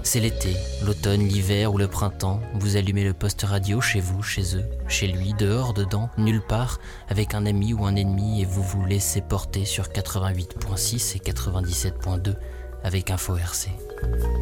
C'est l'été, l'automne, l'hiver ou le printemps. Vous allumez le poste radio chez vous, chez eux, chez lui, dehors, dedans, nulle part, avec un ami ou un ennemi et vous vous laissez porter sur 88.6 et 97.2 avec Info RC.